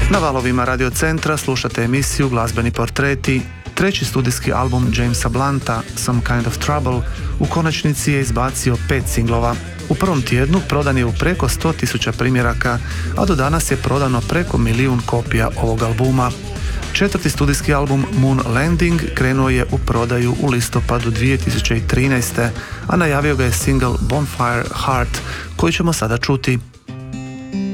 Na valovima Radio Centra slušate emisiju Glazbeni portreti. Treći studijski album Jamesa Blunta, Some Kind of Trouble, u konačnici je izbacio 5 singlova. U prvom tjednu prodan je u preko 100.000 primjeraka, a do danas je prodano preko 1 milijun kopija ovog albuma. Četvrti studijski album Moon Landing krenuo je u prodaju u listopadu 2013. a najavio ga je single Bonfire Heart, koji ćemo sada čuti.